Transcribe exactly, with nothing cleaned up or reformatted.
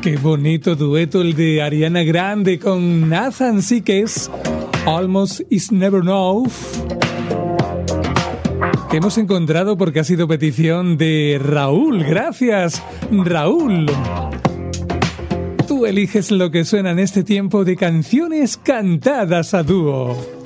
Qué bonito dueto el de Ariana Grande con Nathan Sykes, Almost Is Never Enough, que hemos encontrado porque ha sido petición de Raúl. Gracias, Raúl. Tú eliges lo que suena en este tiempo de canciones cantadas a dúo.